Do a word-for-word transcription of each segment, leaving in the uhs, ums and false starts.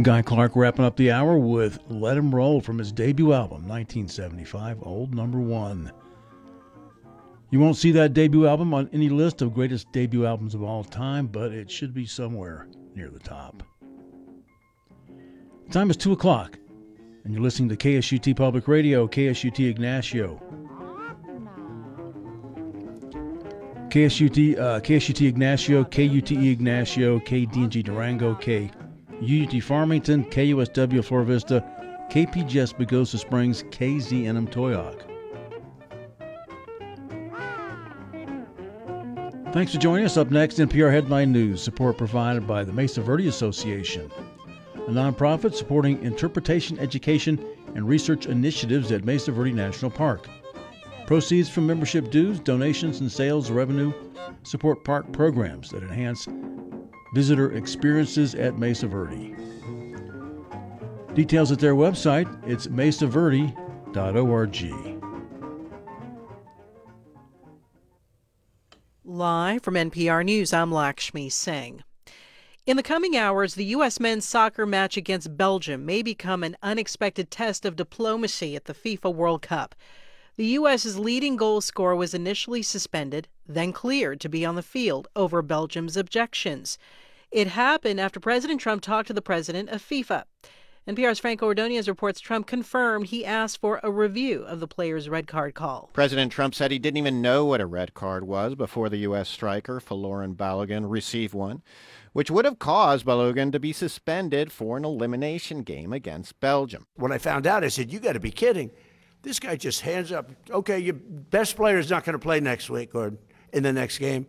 Guy Clark wrapping up the hour with Let 'Em Roll from his debut album, nineteen seventy-five, Old Number One. You won't see that debut album on any list of greatest debut albums of all time, but it should be somewhere near the top. The time is two o'clock, and you're listening to K S U T Public Radio, K S U T Ignacio. K S U T, uh, K S U T Ignacio, K U T E Ignacio, K D N G Durango, K U U T Farmington, K U S W Flora Vista, K P G S Pagosa Springs, K Z N M Toyoak. Thanks for joining us. Up next, N P R Headline News, support provided by the Mesa Verde Association, a nonprofit supporting interpretation, education, and research initiatives at Mesa Verde National Park. Proceeds from membership dues, donations, and sales revenue support park programs that enhance visitor experiences at Mesa Verde. Details at their website, it's mesa verde dot org. Live from N P R News, I'm Lakshmi Singh. In the coming hours, the U S men's soccer match against Belgium may become an unexpected test of diplomacy at the FIFA World Cup. The U S's leading goal scorer was initially suspended, then cleared to be on the field over Belgium's objections. It happened after President Trump talked to the president of FIFA. N P R's Franco Ordonez reports Trump confirmed he asked for a review of the player's red card call. President Trump said he didn't even know what a red card was before the U S striker, Folarin Balogun, received one, which would have caused Balogun to be suspended for an elimination game against Belgium. When I found out, I said, you got to be kidding. This guy just hands up, okay, your best player is not going to play next week or in the next game.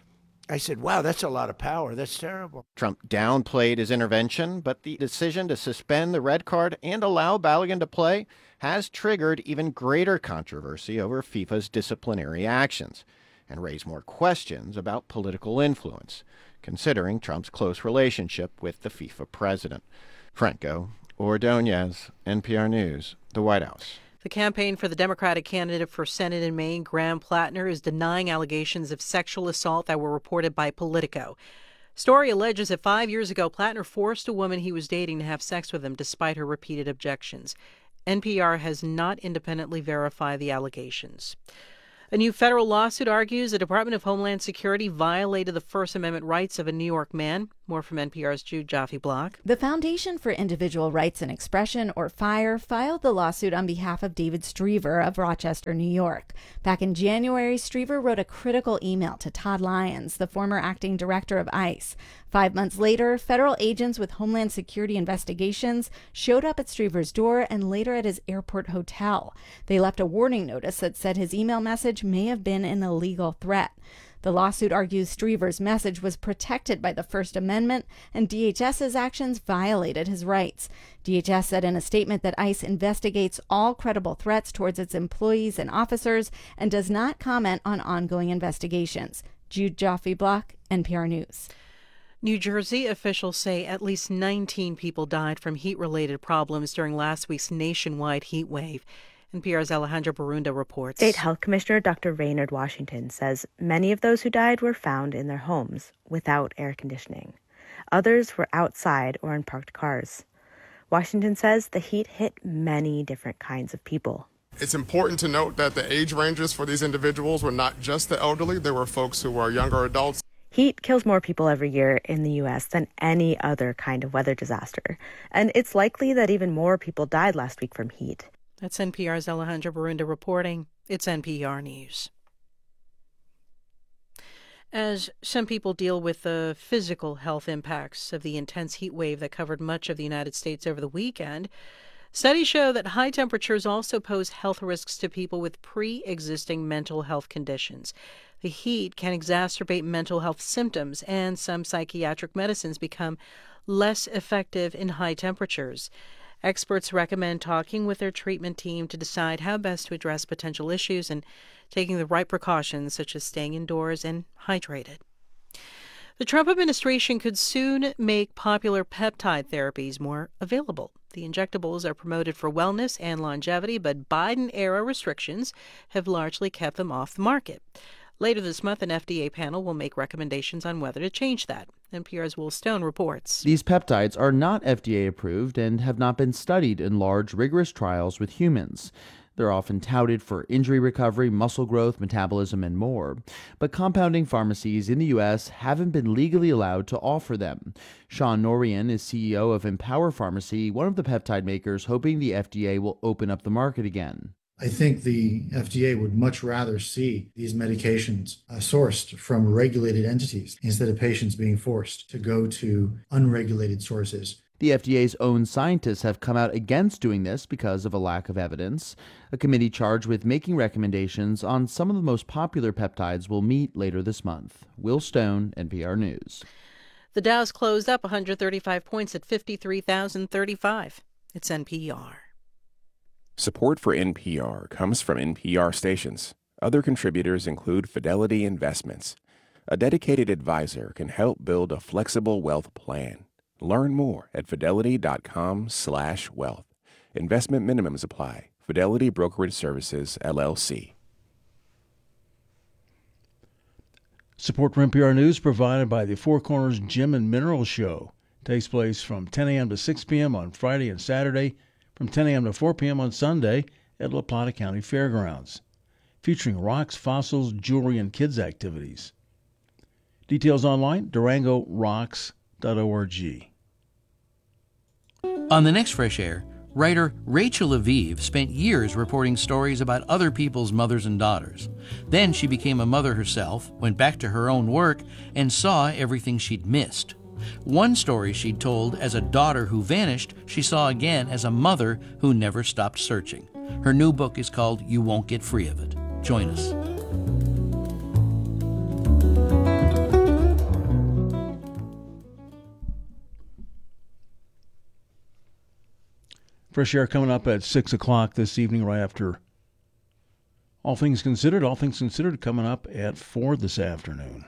I said, wow, that's a lot of power. That's terrible. Trump downplayed his intervention, but the decision to suspend the red card and allow Balogun to play has triggered even greater controversy over FIFA's disciplinary actions and raised more questions about political influence, considering Trump's close relationship with the FIFA president. Franco Ordonez, N P R News, the White House. The campaign for the Democratic candidate for Senate in Maine, Graham Plattner, is denying allegations of sexual assault that were reported by Politico. Story alleges that five years ago, Plattner forced a woman he was dating to have sex with him despite her repeated objections. N P R has not independently verified the allegations. A new federal lawsuit argues the Department of Homeland Security violated the First Amendment rights of a New York man. More from N P R's Jude Jaffe-Block. The Foundation for Individual Rights and Expression, or FIRE, filed the lawsuit on behalf of David Striever of Rochester, New York. Back in January, Striever wrote a critical email to Todd Lyons, the former acting director of ICE. Five months later, federal agents with Homeland Security investigations showed up at Striever's door and later at his airport hotel. They left a warning notice that said his email message may have been an illegal threat. The lawsuit argues Striever's message was protected by the First Amendment, and D H S's actions violated his rights. D H S said in a statement that ICE investigates all credible threats towards its employees and officers and does not comment on ongoing investigations. Jude Jaffe-Block, N P R News. New Jersey officials say at least nineteen people died from heat-related problems during last week's nationwide heat wave. N P R's Alejandra Barunda reports. State Health Commissioner Doctor Raynard Washington says many of those who died were found in their homes without air conditioning. Others were outside or in parked cars. Washington says the heat hit many different kinds of people. It's important to note that the age ranges for these individuals were not just the elderly. There were folks who were younger adults. Heat kills more people every year in the U S than any other kind of weather disaster. And it's likely that even more people died last week from heat. That's N P R's Alejandra Barunda reporting. It's N P R News. As some people deal with the physical health impacts of the intense heat wave that covered much of the United States over the weekend, studies show that high temperatures also pose health risks to people with pre-existing mental health conditions. The heat can exacerbate mental health symptoms, and some psychiatric medicines become less effective in high temperatures. Experts recommend talking with their treatment team to decide how best to address potential issues and taking the right precautions, such as staying indoors and hydrated. The Trump administration could soon make popular peptide therapies more available. The injectables are promoted for wellness and longevity, but Biden-era restrictions have largely kept them off the market. Later this month, an F D A panel will make recommendations on whether to change that. N P R's Will Stone reports. These peptides are not F D A approved and have not been studied in large, rigorous trials with humans. They're often touted for injury recovery, muscle growth, metabolism, and more. But compounding pharmacies in the U S haven't been legally allowed to offer them. Sean Norian is C E O of Empower Pharmacy, one of the peptide makers, hoping the F D A will open up the market again. I think the F D A would much rather see these medications uh, sourced from regulated entities instead of patients being forced to go to unregulated sources. The F D A's own scientists have come out against doing this because of a lack of evidence. A committee charged with making recommendations on some of the most popular peptides will meet later this month. Will Stone, N P R News. The Dow's closed up one hundred thirty-five points at fifty-three thousand thirty-five. It's N P R. Support for N P R comes from N P R stations. Other contributors include Fidelity Investments. A dedicated advisor can help build a flexible wealth plan. Learn more at fidelity.com slash wealth. Investment minimums apply. Fidelity Brokerage Services, L L C. Support for N P R News provided by the Four Corners Gym and Mineral Show. It takes place from ten a.m. to six p.m. on Friday and Saturday, from ten a.m. to four p.m. on Sunday at La Plata County Fairgrounds, featuring rocks, fossils, jewelry, and kids' activities. Details online, durango rocks dot org. On the next Fresh Air, writer Rachel Aviv spent years reporting stories about other people's mothers and daughters. Then she became a mother herself, went back to her own work, and saw everything she'd missed. One story she'd told as a daughter who vanished, she saw again as a mother who never stopped searching. Her new book is called You Won't Get Free of It. Join us. Fresh Air coming up at six o'clock this evening, right after All Things Considered. All Things Considered coming up at four this afternoon.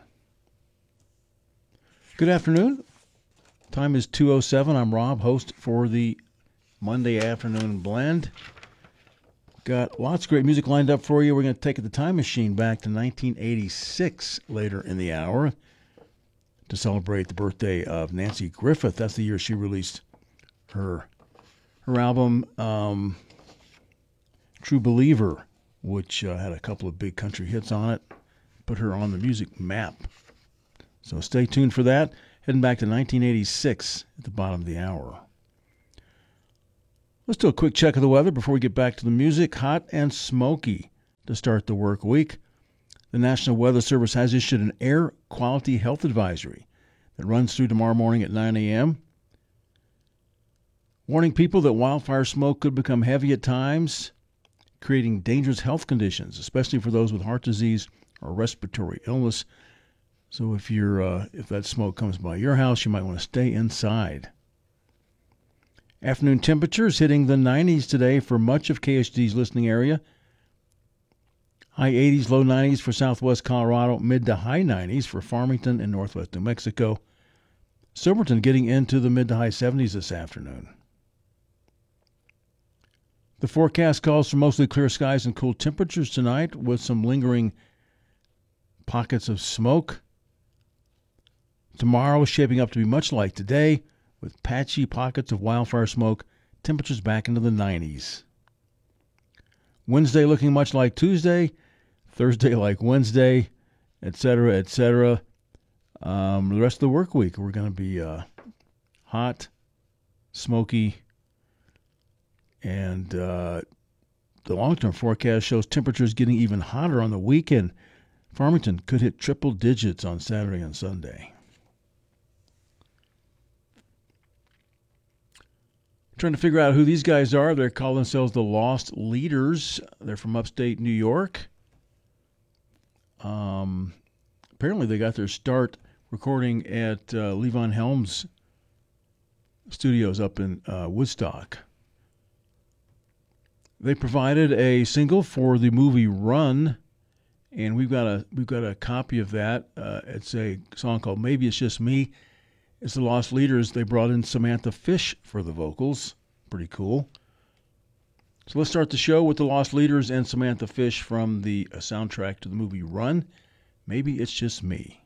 Good afternoon. Time is two oh seven. I'm Rob, host for the Monday Afternoon Blend. Got lots of great music lined up for you. We're going to take the time machine back to nineteen eighty-six later in the hour to celebrate the birthday of Nancy Griffith. That's the year she released her her album, um, True Believer, which uh, had a couple of big country hits on it, put her on the music map. So stay tuned for that. Heading back to nineteen eighty-six at the bottom of the hour. Let's do a quick check of the weather before we get back to the music. Hot and smoky to start the work week. The National Weather Service has issued an air quality health advisory that runs through tomorrow morning at nine a.m., warning people that wildfire smoke could become heavy at times, creating dangerous health conditions, especially for those with heart disease or respiratory illness. So if you're uh, if that smoke comes by your house, you might want to stay inside. Afternoon temperatures hitting the nineties today for much of K H D's listening area. High eighties, low nineties for southwest Colorado, mid to high nineties for Farmington and northwest New Mexico. Silverton getting into the mid to high seventies this afternoon. The forecast calls for mostly clear skies and cool temperatures tonight with some lingering pockets of smoke. Tomorrow is shaping up to be much like today with patchy pockets of wildfire smoke, temperatures back into the nineties. Wednesday looking much like Tuesday, Thursday like Wednesday, et cetera, et cetera. Um, the rest of the work week, we're going to be uh, hot, smoky, and uh, the long-term forecast shows temperatures getting even hotter on the weekend. Farmington could hit triple digits on Saturday and Sunday. Trying to figure out who these guys are. They call themselves the Lost Leaders. They're from upstate New York. Um, apparently they got their start recording at uh, Levon Helms Studios up in uh, Woodstock. They provided a single for the movie Run, and we've got a we've got a copy of that. Uh, it's a song called Maybe It's Just Me. It's the Lost Leaders. They brought in Samantha Fish for the vocals. Pretty cool. So let's start the show with the Lost Leaders and Samantha Fish from the soundtrack to the movie Run. Maybe It's Just Me.